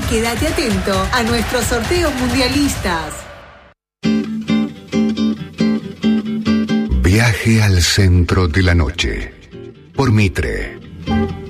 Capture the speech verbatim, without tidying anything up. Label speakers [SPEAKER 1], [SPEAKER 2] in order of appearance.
[SPEAKER 1] quédate atento a nuestros sorteos mundialistas.
[SPEAKER 2] Viaje al centro de la noche por Mitre.